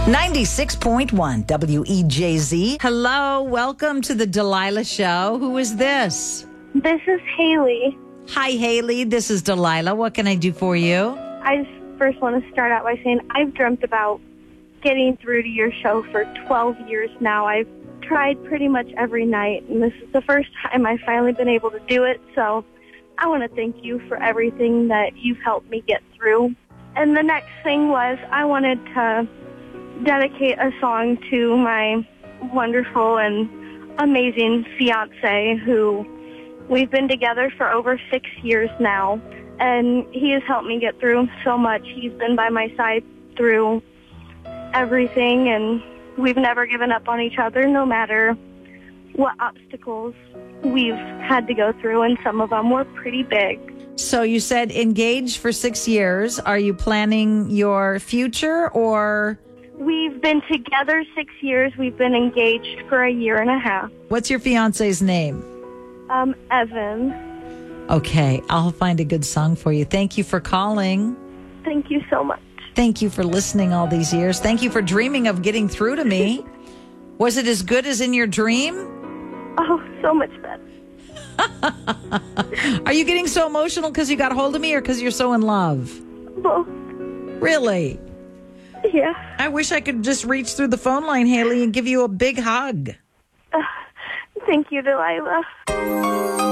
96.1 WEJZ. Hello, welcome to the Delilah Show. Who is this? This is Haley. Hi, Haley. This is Delilah. What can I do for you? I just first want to start out by saying I've dreamt about getting through to your show for 12 years now. I've tried pretty much every night, and this is the first time I've finally been able to do it, so I want to thank you for everything that you've helped me get through. And the next thing was I wanted to dedicate a song to my wonderful and amazing fiance who we've been together for over 6 years now, and he has helped me get through so much. He's been by my side through everything, and we've never given up on each other no matter what obstacles we've had to go through, and some of them were pretty big. So you said engaged for 6 years. Are you planning your future or... We've been together 6 years. We've been engaged for a year and a half. What's your fiance's name? Evan. Okay, I'll find a good song for you. Thank you for calling. Thank you so much. Thank you for listening all these years. Thank you for dreaming of getting through to me. Was it as good as in your dream? Oh, so much better. Are you getting so emotional because you got hold of me or because you're so in love? Both. Really? Yeah. I wish I could just reach through the phone line, Haley, and give you a big hug. Thank you, Delilah.